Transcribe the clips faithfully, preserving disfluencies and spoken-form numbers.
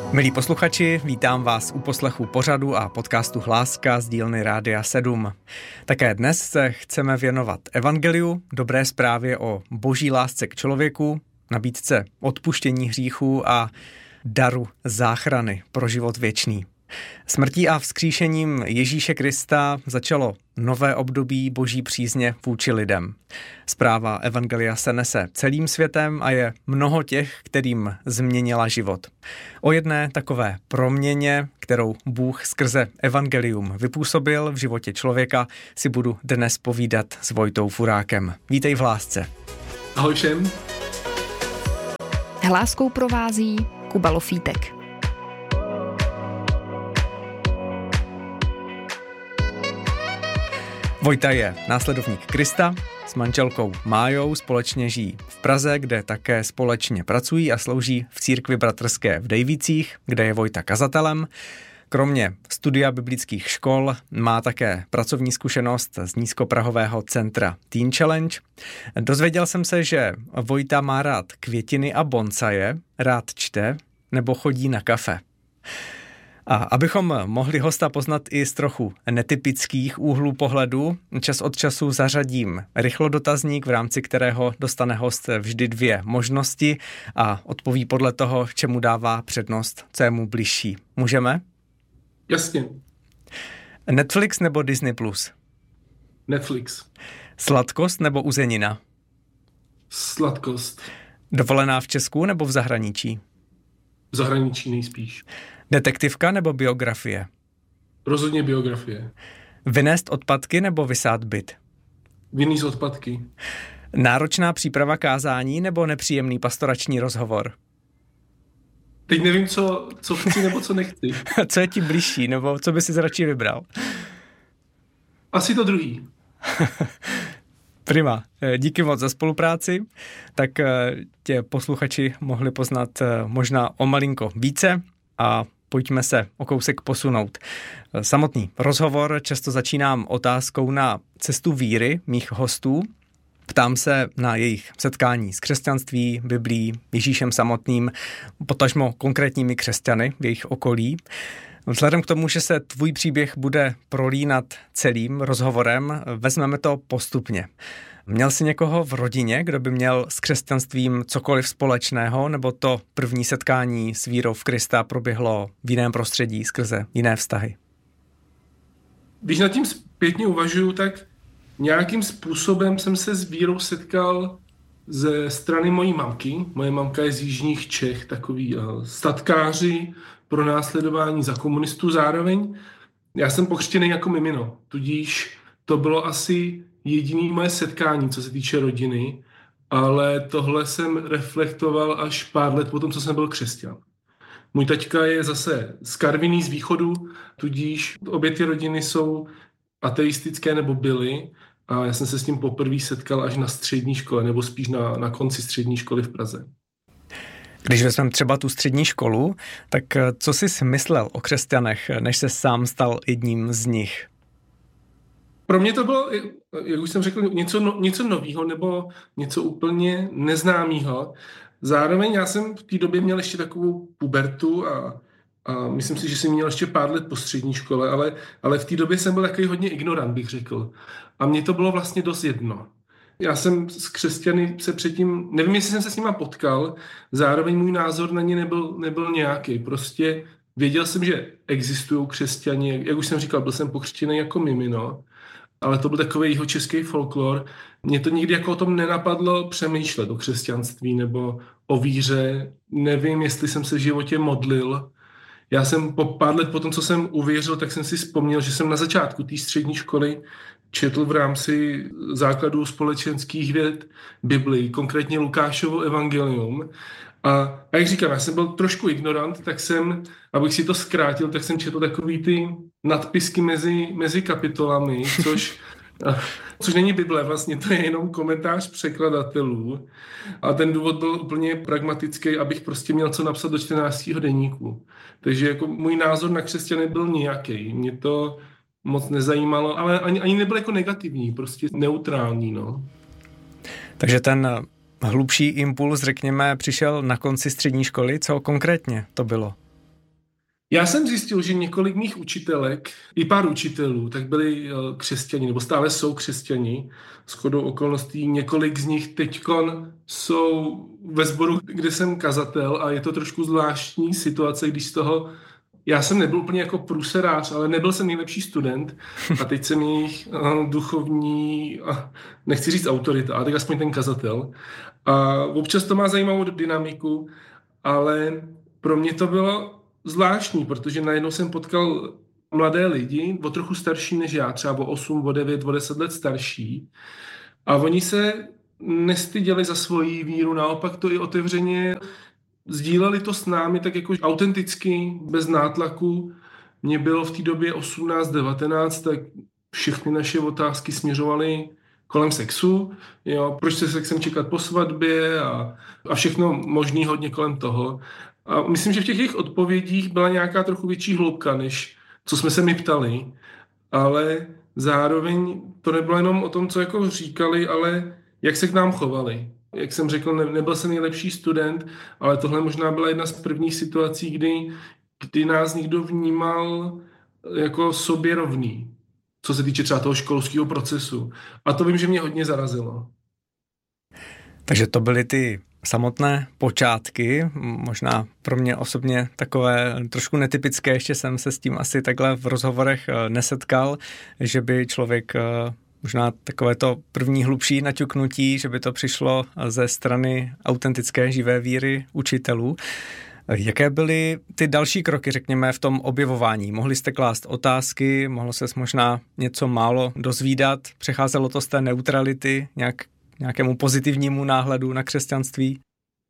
Milí posluchači, vítám vás u poslechu pořadu a podcastu Hláska z dílny Rádia sedm. Také dnes se chceme věnovat evangeliu, dobré zprávě o boží lásce k člověku, nabídce odpuštění hříchů a daru záchrany pro život věčný. Smrtí a vzkříšením Ježíše Krista začalo nové období boží přízně vůči lidem. Zpráva evangelia se nese celým světem a je mnoho těch, kterým změnila život. O jedné takové proměně, kterou Bůh skrze evangelium vypůsobil v životě člověka, si budu dnes povídat s Vojtou Furákem. Vítej v Lásce. Ahoj všem. Hláskou provází Kuba Lofítek. Vojta je následovník Krista, s manželkou Májou společně žijí v Praze, kde také společně pracují a slouží v církvi bratrské v Dejvicích, kde je Vojta kazatelem. Kromě studia biblických škol má také pracovní zkušenost z nízkoprahového centra Teen Challenge. Dozvěděl jsem se, že Vojta má rád květiny a bonsaje, rád čte nebo chodí na kafe. A abychom mohli hosta poznat i z trochu netypických úhlů pohledu, čas od času zařadím rychlodotazník, v rámci kterého dostane host vždy dvě možnosti a odpoví podle toho, čemu dává přednost, co je mu bližší. Můžeme? Jasně. Netflix nebo Disney plus? Netflix. Sladkost nebo uzenina? Sladkost. Dovolená v Česku nebo v zahraničí? V zahraničí nejspíš. Detektivka nebo biografie? Rozhodně biografie. Vynést odpadky nebo vysát byt? Vynést odpadky. Náročná příprava kázání nebo nepříjemný pastorační rozhovor? Teď nevím, co, co chci nebo co nechci. Co je ti bližší, nebo co by si radši vybral? Asi to druhý. Prima. Díky moc za spolupráci. Tak tě posluchači mohli poznat možná o malinko více a pojďme se o kousek posunout. Samotný rozhovor často začínám otázkou na cestu víry mých hostů. Ptám se na jejich setkání s křesťanství, Biblií, Ježíšem samotným, potažmo konkrétními křesťany v jejich okolí. Vzhledem k tomu, že se tvůj příběh bude prolínat celým rozhovorem, vezmeme to postupně. Měl jsi někoho v rodině, kdo by měl s křesťanstvím cokoliv společného, nebo to první setkání s vírou v Krista proběhlo v jiném prostředí skrze jiné vztahy? Když nad tím zpětně uvažuju, tak nějakým způsobem jsem se s vírou setkal ze strany mojí mamky. Moje mamka je z jižních Čech, takový uh, statkáři pro následování za komunistů zároveň. Já jsem pokřtěný jako mimino, tudíž to bylo asi jediné moje setkání, co se týče rodiny, ale tohle jsem reflektoval až pár let potom, co jsem byl křesťan. Můj taťka je zase z Karviní, z východu, tudíž obě ty rodiny jsou ateistické nebo byly a já jsem se s tím poprvé setkal až na střední škole, nebo spíš na, na konci střední školy v Praze. Když vezmeme třeba tu střední školu, tak co jsi myslel o křesťanech, než se sám stal jedním z nich? Pro mě to bylo, jak už jsem řekl, něco, no, něco novýho nebo něco úplně neznámého. Zároveň já jsem v té době měl ještě takovou pubertu a, a myslím si, že jsem měl ještě pár let po střední škole, ale, ale v té době jsem byl takový hodně ignorant, bych řekl. A mně to bylo vlastně dost jedno. Já jsem s křesťany se předtím, nevím, jestli jsem se s nima potkal, zároveň můj názor na ně nebyl, nebyl nějaký. Prostě věděl jsem, že existují křesťani, jak už jsem říkal, byl jsem pokřtěný jako mimino, ale to byl takový jihočeský folklor. Mě to nikdy jako o tom nenapadlo přemýšlet o křesťanství nebo o víře. Nevím, jestli jsem se v životě modlil. Já jsem po pár let po tom, co jsem uvěřil, tak jsem si vzpomněl, že jsem na začátku té střední školy četl v rámci základů společenských věd Biblii, konkrétně Lukášovo evangelium. A, a jak říkám, já jsem byl trošku ignorant, tak jsem, abych si to zkrátil, tak jsem četl takový ty nadpisky mezi, mezi kapitolami, což, což není Bible, vlastně to je jenom komentář překladatelů. A ten důvod byl úplně pragmatický, abych prostě měl co napsat do čtrnáctého deníku. Takže jako můj názor na křesťany byl nějaký. Mě to moc nezajímalo, ale ani, ani nebyl jako negativní, prostě neutrální, no. Takže ten hlubší impuls, řekněme, přišel na konci střední školy. Co konkrétně to bylo? Já jsem zjistil, že několik mých učitelek, i pár učitelů, tak byli křesťani, nebo stále jsou křesťani. Shodou okolností několik z nich teďkon jsou ve sboru, kde jsem kazatel a je to trošku zvláštní situace, když z toho, já jsem nebyl úplně jako průserář, ale nebyl jsem nejlepší student a teď jsem jejich duchovní, nechci říct autorita, ale tak aspoň ten kazatel. A občas to má zajímavou dynamiku, ale pro mě to bylo zvláštní, protože najednou jsem potkal mladé lidi, o trochu starší než já, třeba o osm, o devět, o deset let starší. A oni se nestyděli za svoji víru, naopak to i otevřeně sdíleli to s námi tak jako autenticky, bez nátlaku. Mně bylo v té době osmnáct devatenáct, tak všechny naše otázky směřovaly kolem sexu, jo, proč se sexem čekat po svatbě a, a všechno možný hodně kolem toho. A myslím, že v těch jejich odpovědích byla nějaká trochu větší hloubka, než co jsme se mi ptali, ale zároveň to nebylo jenom o tom, co jako říkali, ale jak se k nám chovali. Jak jsem řekl, ne, nebyl jsem nejlepší student, ale tohle možná byla jedna z prvních situací, kdy, kdy nás někdo vnímal jako sobě rovný, co se týče třeba toho školského procesu. A to vím, že mě hodně zarazilo. Takže to byly ty samotné počátky, možná pro mě osobně takové trošku netypické, ještě jsem se s tím asi takhle v rozhovorech nesetkal, že by člověk možná takové to první hlubší naťuknutí, že by to přišlo ze strany autentické živé víry učitelů. Jaké byly ty další kroky, řekněme, v tom objevování? Mohli jste klást otázky, mohlo se možná něco málo dozvídat, přecházelo to z té neutrality nějak nějakému pozitivnímu náhledu na křesťanství?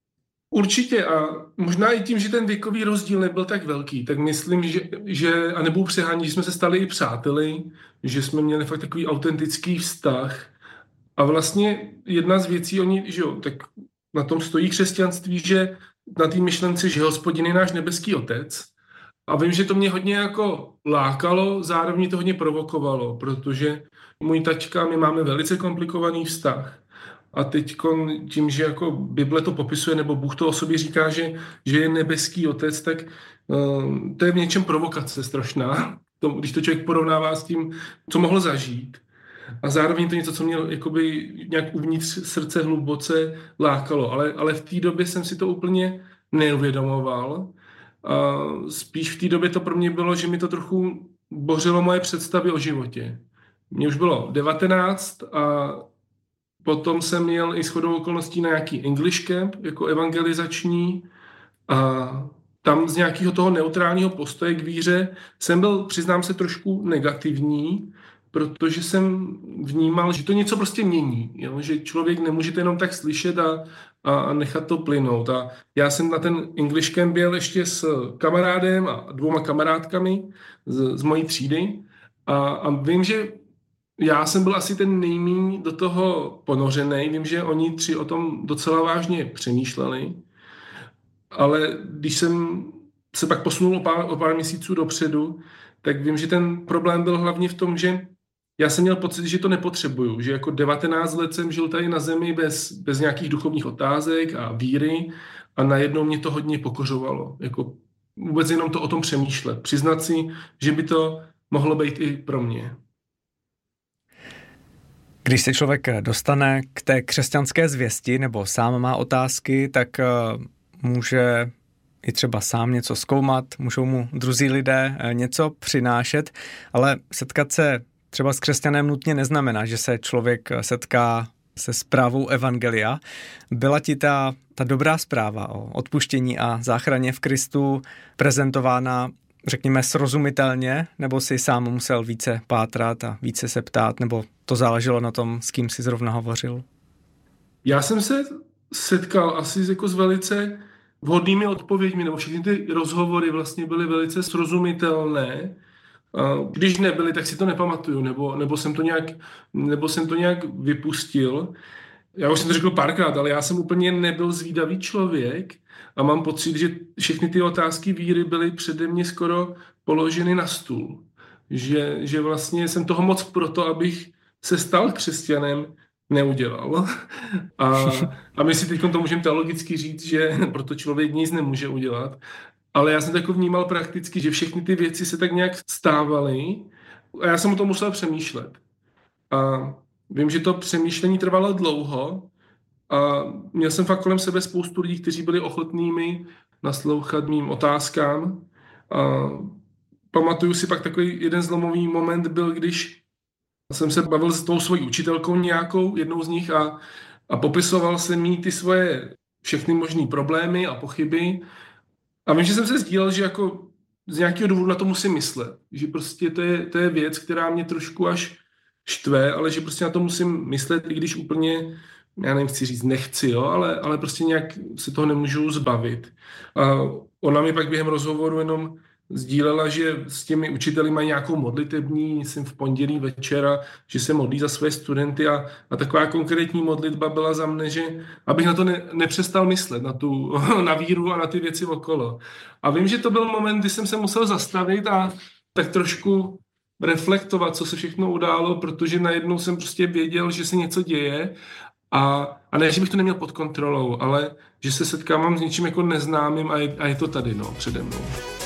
Určitě a možná i tím, že ten věkový rozdíl nebyl tak velký, tak myslím, že, že a nebudu přehánět, že jsme se stali i přáteli, že jsme měli fakt takový autentický vztah a vlastně jedna z věcí, oni, že jo, tak na tom stojí křesťanství, že na té myšlence, že Hospodin je náš nebeský otec a vím, že to mě hodně jako lákalo, zároveň to hodně provokovalo, protože můj taťka, my máme velice komplikovaný vztah. A teď tím, že jako Bible to popisuje, nebo Bůh to o sobě říká, že, že je nebeský otec, tak uh, to je v něčem provokace strašná, to, když to člověk porovnává s tím, co mohl zažít. A zároveň to něco, co mě jakoby nějak uvnitř srdce hluboce lákalo. Ale, ale v té době jsem si to úplně neuvědomoval. A spíš v té době to pro mě bylo, že mi to trochu bořilo moje představy o životě. Mně už bylo devatenáct a potom jsem měl i shodou okolností na nějaký English camp jako evangelizační a tam z nějakého toho neutrálního postoje k víře jsem byl, přiznám se, trošku negativní, protože jsem vnímal, že to něco prostě mění, jo? Že člověk nemůže jenom tak slyšet a, a nechat to plynout. A já jsem na ten English camp byl ještě s kamarádem a dvouma kamarádkami z, z mojí třídy a, a vím, že já jsem byl asi ten nejméně do toho ponořený. Vím, že oni tři o tom docela vážně přemýšleli, ale když jsem se pak posunul o pár, o pár měsíců dopředu, tak vím, že ten problém byl hlavně v tom, že já jsem měl pocit, že to nepotřebuju, že jako devatenáct let jsem žil tady na zemi bez, bez nějakých duchovních otázek a víry a najednou mě to hodně pokořovalo. Jako vůbec jenom to o tom přemýšlet. Přiznat si, že by to mohlo být i pro mě. Když se člověk dostane k té křesťanské zvěsti nebo sám má otázky, tak může i třeba sám něco zkoumat, můžou mu druzí lidé něco přinášet, ale setkat se třeba s křesťanem nutně neznamená, že se člověk setká se zprávou evangelia. Byla ti ta, ta dobrá zpráva o odpuštění a záchraně v Kristu prezentována, řekněme, srozumitelně, nebo si sám musel více pátrat a více se ptát, nebo to záleželo na tom, s kým si zrovna hovořil? Já jsem se setkal asi jako s velice vhodnými odpověďmi, nebo všechny ty rozhovory vlastně byly velice srozumitelné. Když nebyly, tak si to nepamatuju, nebo, nebo, jsem, to nějak, nebo jsem to nějak vypustil. Já už jsem to řekl párkrát, ale já jsem úplně nebyl zvídavý člověk a mám pocit, že všechny ty otázky víry byly přede mě skoro položeny na stůl. Že, že vlastně jsem toho moc proto, abych se stal křesťanem, neudělal. A, a my si teď to můžeme teologicky říct, že proto člověk nic nemůže udělat. ale já jsem tak vnímal prakticky, že všechny ty věci se tak nějak stávaly a já jsem o tom musel přemýšlet. A vím, že to přemýšlení trvalo dlouho a měl jsem fakt kolem sebe spoustu lidí, kteří byli ochotnými naslouchat mým otázkám. A pamatuju si pak takový jeden zlomový moment byl, když jsem se bavil s tou svojí učitelkou nějakou, jednou z nich a, a popisoval jsem jí ty svoje všechny možný problémy a pochyby. A vím, že jsem se sdílel, že jako z nějakého důvodu na to musím myslet. Že prostě to je, to je věc, která mě trošku až štve, ale že prostě na to musím myslet, i když úplně, já nevím, chci říct, nechci, jo, ale, ale prostě nějak se toho nemůžu zbavit. A ona mi pak během rozhovoru jenom sdílela, že s těmi učiteli mají nějakou modlitební, myslím v pondělí večera, že se modlí za své studenty a, a taková konkrétní modlitba byla za mne, že abych na to ne, nepřestal myslet, na tu na víru a na ty věci okolo. A vím, že to byl moment, kdy jsem se musel zastavit a tak trošku reflektovat, co se všechno událo, protože najednou jsem prostě věděl, že se něco děje a, a ne, že bych to neměl pod kontrolou, ale že se setkávám s něčím jako neznámým a je, a je to tady, no, přede mnou.